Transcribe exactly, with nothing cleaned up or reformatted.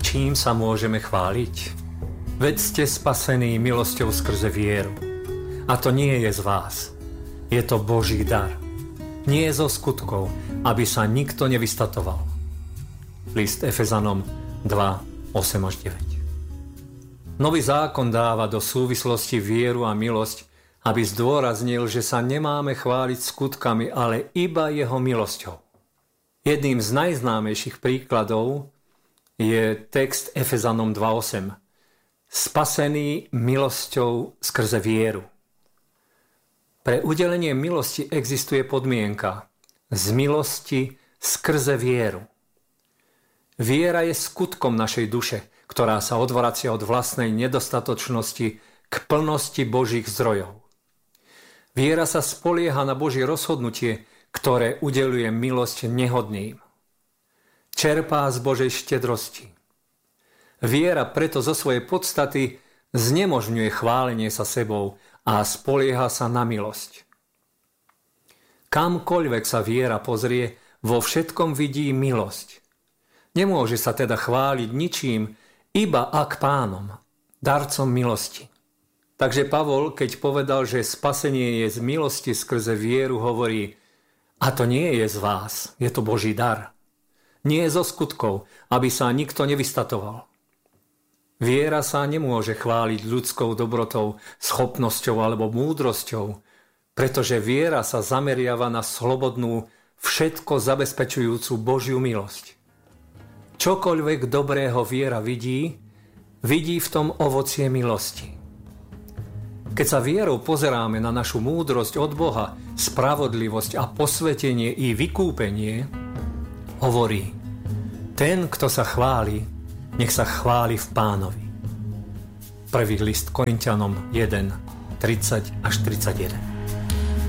čím sa môžeme chváliť? Veď ste spasení milosťou skrze vieru. A to nie je z vás. Je to Boží dar. Nie zo skutkov, aby sa nikto nevystatoval. List Efezanom dva, osem až deväť. Nový zákon dáva do súvislosti vieru a milosť, aby zdôraznil, že sa nemáme chváliť skutkami, ale iba jeho milosťou. Jedným z najznámejších príkladov je text Efezanom dva osem. Spasený milosťou skrze vieru. Pre udelenie milosti existuje podmienka. Z milosti skrze vieru. Viera je skutkom našej duše, ktorá sa odvracia od vlastnej nedostatočnosti k plnosti Božích zdrojov. Viera sa spolieha na Božie rozhodnutie, ktoré udeľuje milosť nehodným. Čerpá z Božej štedrosti. Viera preto zo svojej podstaty znemožňuje chválenie sa sebou a spolieha sa na milosť. Kamkoľvek sa viera pozrie, vo všetkom vidí milosť. Nemôže sa teda chváliť ničím, iba ak Pánom, darcom milosti. Takže Pavol, keď povedal, že spasenie je z milosti skrze vieru, hovorí: a to nie je z vás, je to Boží dar. Nie je zo skutkov, aby sa nikto nevystatoval. Viera sa nemôže chváliť ľudskou dobrotou, schopnosťou alebo múdrosťou, pretože viera sa zameriava na slobodnú, všetko zabezpečujúcu Božiu milosť. Čokoľvek dobrého viera vidí, vidí v tom ovocie milosti. Keď sa vierou pozeráme na našu múdrosť od Boha, spravodlivosť a posvetenie i vykúpenie, hovorí: ten, kto sa chváli, nech sa chváli v Pánovi. Prvý list Korinťanom jeden, tridsať až tridsaťjeden.